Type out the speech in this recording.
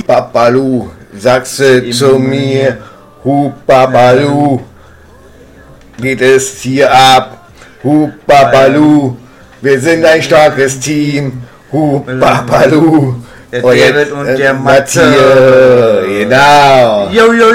Babalu, sagst du zu mir, Babalu, geht es hier ab, Babalu, wir sind ein starkes Team, Babalu, der David und der Matze. Genau. Jo, jo,